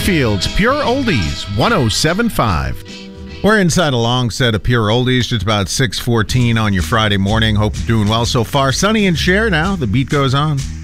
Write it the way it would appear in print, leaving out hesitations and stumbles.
Whitfield's Pure Oldies 107.5. We're inside a long set of Pure Oldies, just about 6:14 on your Friday morning. Hope you're doing well so far. Sonny and Cher now. The beat goes on.